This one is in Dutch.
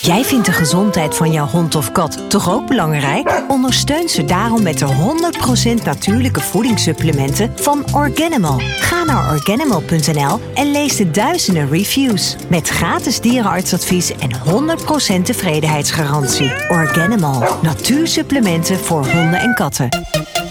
Jij vindt de gezondheid van jouw hond of kat toch ook belangrijk? Ondersteun ze daarom met de 100% natuurlijke voedingssupplementen van Organimal. Ga naar organimal.nl en lees de duizenden reviews. Met gratis dierenartsadvies en 100% tevredenheidsgarantie. Organimal. Natuursupplementen voor honden en katten.